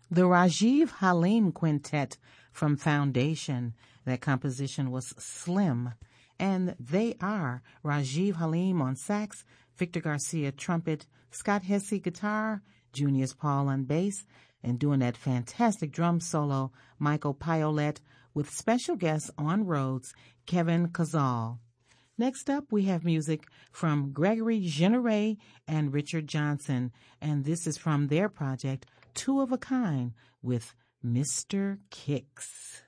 The Rajiv Halim Quintet from Foundation. That composition was Slim. And they are Rajiv Halim on sax, Victor Garcia trumpet, Scott Hesse guitar, Junius Paul on bass, and doing that fantastic drum solo, Michael Piolet, with special guests on Rhodes, Kevin Kazal. Next up, we have music from Gregory Generay and Richard Johnson, and this is from their project, Two of a Kind, with Mr. Kicks.